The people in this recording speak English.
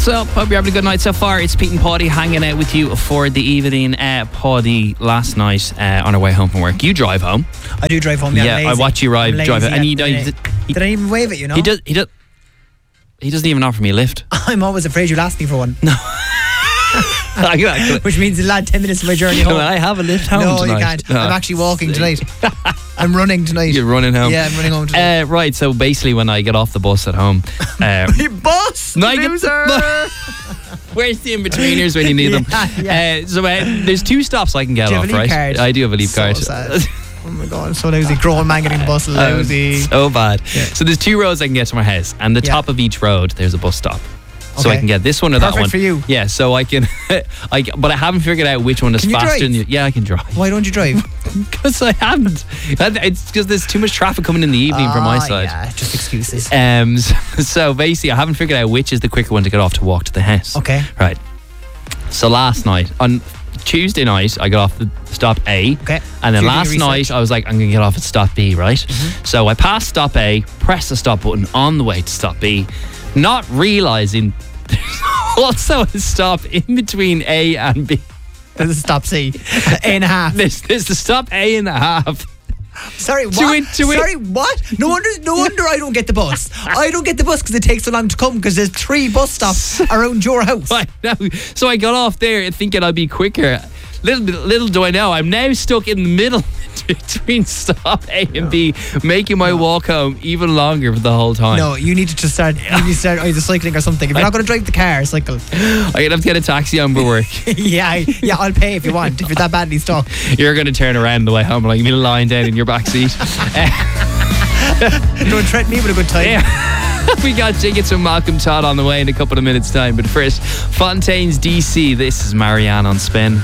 What's up? Hope you're having a good night so far. It's Pete and Paddy hanging out with you for the evening. Paddy, last night on our way home from work, you drive home. I do drive home. Yeah, I watch you drive home. And did I even wave it? You know, he doesn't even offer me a lift. I'm always afraid you'll ask me for one. No. Which means it'll add 10 minutes of my journey home. I have a lift home tonight. No, you can't. I'm actually walking tonight. I'm running tonight. You're running home? Yeah, I'm running home tonight. Right, so basically when I get off the bus at home... bus! No, loser! Where's the in-betweeners when you need them? There's 2 stops I can get off, right? Card? I do have a leave card. Sad. Oh my god, so lousy. Grown man getting the bus, lousy. So bad. Yeah. So there's 2 roads I can get to my house, and the top of each road there's a bus stop. So I can get this one or that one. Perfect for you. Yeah, so I can... but I haven't figured out which one is faster than you. Yeah, I can drive. Why don't you drive? Because I haven't. It's because there's too much traffic coming in the evening from my side. Yeah, just excuses. So basically, I haven't figured out which is the quicker one to get off to walk to the house. Okay. Right. So last night, on Tuesday night, I got off the stop A. Okay. And then last night, I was like, I'm going to get off at stop B, right? Mm-hmm. So I passed stop A, pressed the stop button on the way to stop B, not realising there's also a stop in between A and B. There's a stop C. A and a half. There's the stop A and a half. Sorry, what? Sorry, what? No wonder I don't get the bus. I don't get the bus because it takes so long to come because there's 3 bus stops around your house. I know. So I got off there thinking I'd be quicker. Little do I know, I'm now stuck in the middle between stop A and B, making my walk home even longer for the whole time. No, you need to just start. You need to start either cycling or something. If you're not going to drive the car, cycle. I'm gonna have to get a taxi on for work. yeah, I'll pay if you want. If you're that badly stuck, you're gonna turn around the way home, like me lying down in your back seat. Don't threaten me with a good time. Yeah. We got tickets from Malcolm Todd on the way in a couple of minutes' time. But first, Fontaine's DC. This is Marianne on Spin.